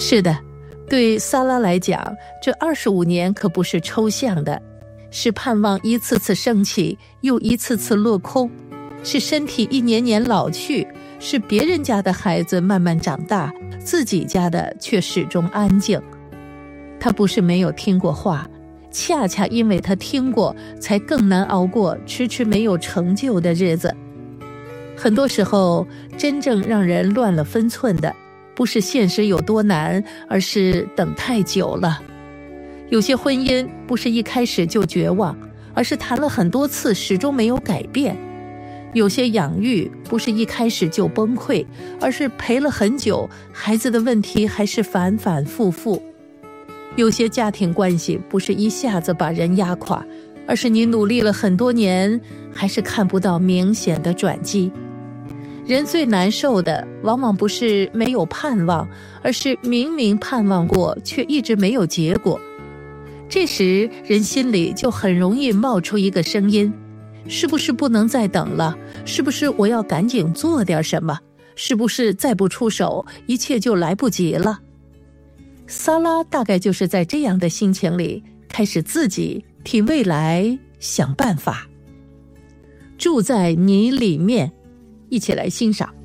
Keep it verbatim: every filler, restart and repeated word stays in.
是的，对萨拉来讲，这二十五年可不是抽象的，是盼望一次次升起，又一次次落空，是身体一年年老去，是别人家的孩子慢慢长大，自己家的却始终安静。他不是没有听过话，恰恰因为他听过，才更难熬过迟迟没有成就的日子。很多时候，真正让人乱了分寸的，不是现实有多难，而是等太久了。有些婚姻不是一开始就绝望，而是谈了很多次始终没有改变。有些养育不是一开始就崩溃，而是陪了很久，孩子的问题还是反反复复。有些家庭关系不是一下子把人压垮，而是你努力了很多年，还是看不到明显的转机。人最难受的往往不是没有盼望，而是明明盼望过，却一直没有结果。这时人心里就很容易冒出一个声音，是不是不能再等了？是不是我要赶紧做点什么？是不是再不出手，一切就来不及了？萨拉大概就是在这样的心情里，开始自己替未来想办法。住在你里面，一起来欣赏。